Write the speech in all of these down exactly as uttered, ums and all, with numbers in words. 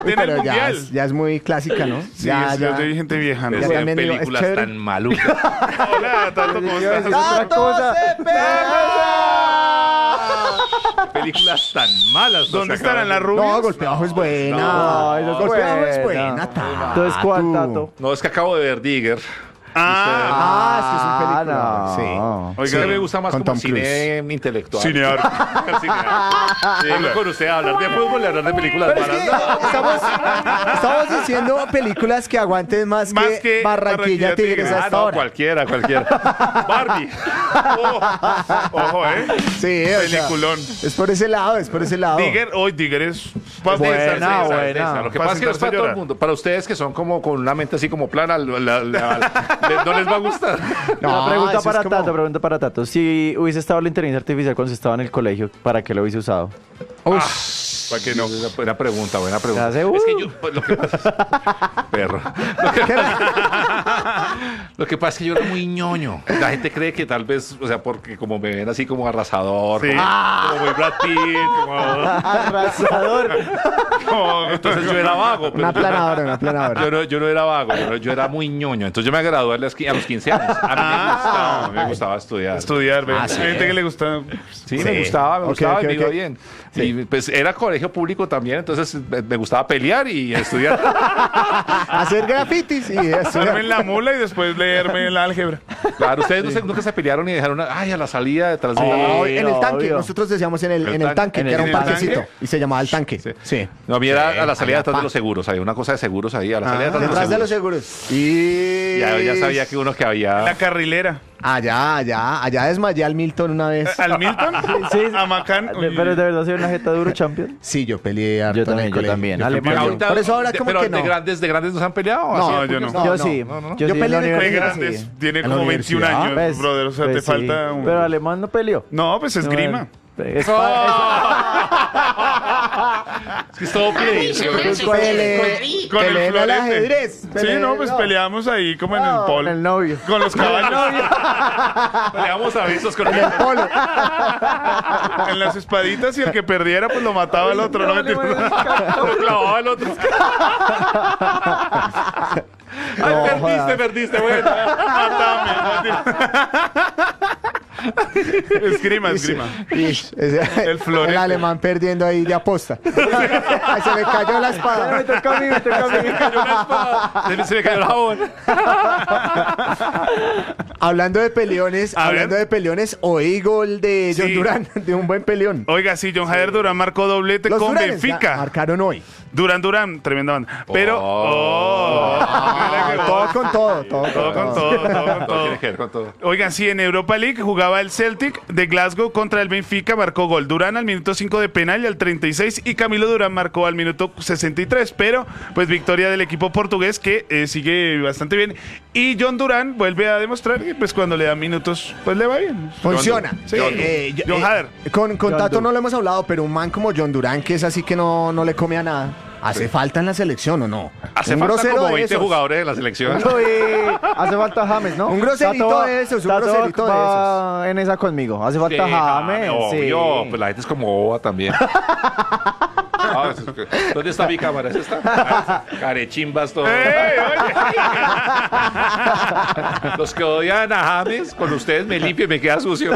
Tiene el Pero ya mundial. es, ya es muy clásica, ¿no? Sí, ya, es, ya. yo soy gente vieja, ¿no? Ya Vean también digo, es películas chévere. tan malucas. Hola, Tato, ¿cómo estás? ¡Tato se pega! Películas tan malas. ¿Dónde nos estarán acaban las de- rubias? No, Golpe Bajo es buena. No, eso es Golpe Bajo es buena. buena, Tato. Entonces, ¿cuál, Tato? No, es que acabo de ver Digger. Ah, Ah, es que es un película. no. Sí. Oiga, Sí, me gusta más con como Tom cine intelectual. cinear. Sí, hablo con usted, hablar de fútbol y hablar de películas Pero es que malas. estamos, estamos diciendo películas que aguanten más, Más que, que Barranquilla Barranquilla Tigres Tigres. a Ah, esta no, hora. cualquiera, cualquiera. Barbie. Ojo, ojo, ¿eh? Sí, o sea, Peliculón. es por ese lado, es por ese lado. Digger, hoy Digger es para Buena, sentarse, buena. ¿sabes? Esa, Lo que Para pasa es que no es sentarse para a todo el llorar. mundo. Para ustedes que son como con una mente así como plana, la- la- la- le- no les va a gustar. No, Una pregunta eso es para como- Tato, pregunta para Tato. Si hubiese estado la inteligencia artificial cuando se estaba en el colegio, ¿para qué lo hubiese usado? ¿Para qué no? Buena, buena pregunta, buena pregunta. ¿Hace? Es que Uh. yo, pues, lo que pasa perro. Lo que, lo que pasa es que yo era muy ñoño. La gente cree que tal vez, o sea, porque como me ven así como arrasador, Sí. como, como muy Brad Pitt, como, Arrasador. como- entonces yo era vago. pero Una yo- planadora, una planadora. Yo no, yo no era vago, yo, no- yo era muy ñoño. Entonces yo me gradué a los, qui- a los quince años. A mí me gustaba, a mí me gustaba estudiar. Estudiar, ¿ves? Ah, sí. Hay gente que le gusta. Sí, Sí. me gustaba, me Ok, gustaba ok, y me iba ok. bien. Y pues era colegio público también, entonces me, me gustaba pelear y estudiar. Hacer grafitis y eso. Estarme en la mula y después leerme el álgebra. Claro, ustedes no se- nunca se pelearon y dejaron, una- ay, a la salida detrás de... Oh, en el tanque, obvio. nosotros decíamos en el, El en el tan- tanque, en que el- era un ¿en el parquecito. tanque? Y se llamaba el tanque. Sí. No, a mí era a la salida allá, detrás de pa. los seguros, había una cosa de seguros ahí, a la salida Ah, detrás, Detrás de de los los seguros. seguros. Y Ya, ya sabía que uno que había... La carrilera. Allá, allá, allá desmayé al Milton una vez. ¿Al Milton? Sí. A Macán. De- Pero de verdad soy una jeta duro, champion. Sí, yo peleé harto Yo en el también, yo colegio. también. Yo Alemán, peleé. Ahorita- Por eso ahora de- como pero que de no. grandes, de grandes nos han peleado. No, así, yo no. puños? Yo no, sí. no, no, no. Yo, Yo sí, peleé en la en el Muy colegio, universidad, grandes. sí. Tiene En la como veintiún universidad. años, Pues, brother. O sea, pues te sí. falta un... Pero Alemán no peleó. No, pues esgrima. No, es pa- Es que es todo play. Pele- Con el peleé en el florete. ajedrez. Sí, Peleé- no, pues peleamos ahí como en el No, polo. en el novio. Con los caballos. Peleamos a besos con En el polo. En las espaditas y el que perdiera pues lo mataba al otro. No, No, le mentira. voy a- Lo clavaba el otro. Ay, No, perdiste, jodas. perdiste, bueno. Matame, esgrima, esgrima. Ish, ese- El florete. el alemán perdiendo ahí de aposta. Ay, se me cayó la Me espada. toca a mí, me toca a mí. Se me- Se me cayó la jabón. Hablando de peleones, A hablando ver. de peleones, oí gol de John Sí. Durán, de un buen peleón. Oiga, sí, John Jader Durán marcó doblete Los con Duranes ya Benfica. marcaron hoy. Durán Durán, tremenda banda. Pero... Oh. oh, mira que Todo vos. con todo, todo, Todo con todo, todo con Todo todo. tiene que ver con todo. Oigan, sí, en Europa League jugaba el Celtic de Glasgow contra el Benfica, marcó gol. Durán al minuto cinco de penal y al treinta y seis, y Camilo Durán marcó al minuto sesenta y tres, pero pues victoria del equipo portugués que eh, sigue bastante bien. Y John Durán vuelve a demostrar que pues cuando le da minutos, pues le va bien. Funciona. Sí. Eh, John- eh, yo- John eh, Hader. Con, con John Tato Durán. no lo hemos hablado, pero un man como John Durán, que es así que no, no le come a nada, ¿hace falta en la selección o no? Hace Un falta grosero como de veinte esos. jugadores de la selección. Uy, hace falta James, ¿no? Un groserito Tato va- de esos, un Tato groserito de va en esa conmigo. Hace falta Sí, James. sí. obvio, pues la gente es como boba también. Ah, es que- ¿Dónde está mi cámara? ¿Esa está? Ah, carechimbas todo. ¡Ey, oye! Los que odian a James, con ustedes me limpio y me queda sucio.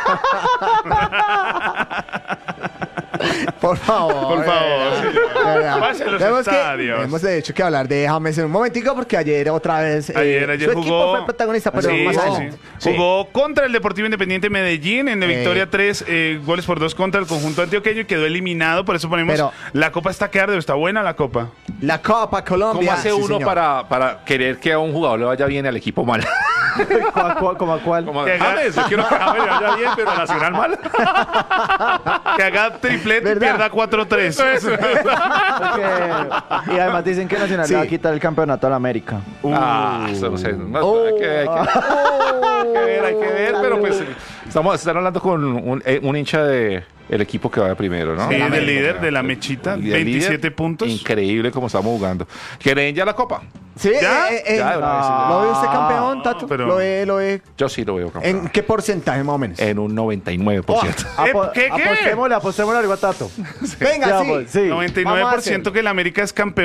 Por favor. Por favor, de señor. verdad. Pase a los Tenemos que- estadios. Hemos de hecho que hablar de James en un momentico porque ayer otra vez. eh, Ayer, ayer su jugó. equipo fue protagonista, pero Sí, más sí, adelante. sí. Jugó contra el Deportivo Independiente Medellín en la Eh. victoria tres eh, goles por dos contra el conjunto antioqueño y quedó eliminado. Por eso ponemos Pero- la copa está que arde. Está buena la copa. La Copa Colombia. ¿Cómo hace sí, uno señor. para, para querer que a un jugador le vaya bien y al equipo mal? ¿Cuál, cuál, como a cuál? Como, Que haga- James, yo quiero que a James le vaya bien, pero a Nacional mal. Que haga triplete y ¿Verdad? pierda cuatro tres. Porque- y además dicen que Nacional Sí. le va a quitar el campeonato a la América. Ah, eso no sé. No, Oh. hay, que, hay, que, hay que ver, hay que ver, pero pues estamos están hablando con un, eh, un hincha de el equipo que va primero, ¿no? Sí, La del líder, América. de la mechita, El líder, veintisiete puntos. Increíble como estamos jugando. ¿Quieren ya la copa? Sí, ¿Ya? eh, eh, Ya, de una vez, sí, ya. ¿Lo ve usted campeón, Tato? pero- ¿Lo ve, lo ve? Yo sí lo veo campeón. ¿En qué porcentaje más o menos? En un noventa y nueve por ciento. Apo- ¿Qué, qué? Apostémosle, apostémosle algo a Tato. Venga, Ya, sí. pues, sí. noventa y nueve por ciento que el América es campeón.